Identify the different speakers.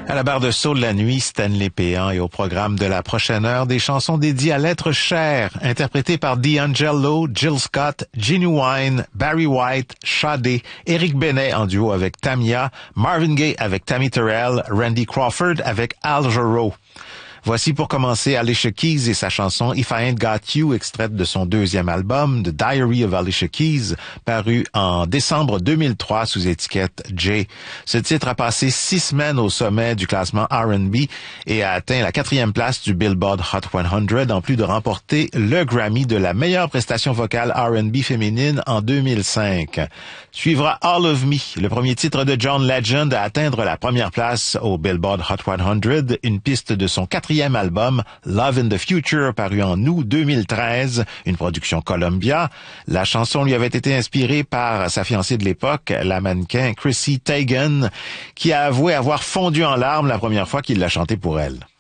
Speaker 1: À la barre de Saut de la nuit, Stanley Péan, et au programme de la prochaine heure, des chansons dédiées à l'être cher, interprétées par D'Angelo, Jill Scott, Genuine, Barry White, Sade, Eric Benet en duo avec Tamia, Marvin Gaye avec Tammy Terrell, Randy Crawford avec Al Jarreau. Voici pour commencer Alicia Keys et sa chanson If I Ain't Got You, extraite de son deuxième album, The Diary of Alicia Keys, paru en décembre 2003 sous étiquette J. Ce titre a passé 6 semaines au sommet du classement R&B et a atteint la 4e place du Billboard Hot 100, en plus de remporter le Grammy de la meilleure prestation vocale R&B féminine en 2005. Suivra All of Me, le premier titre de John Legend à atteindre la première place au Billboard Hot 100, une piste de son 4e album Love in the Future, paru en août 2013, une production Columbia. La chanson lui avait été inspirée par sa fiancée de l'époque, la mannequin Chrissy Teigen, qui a avoué avoir fondu en larmes la première fois qu'il l'a chantée pour elle.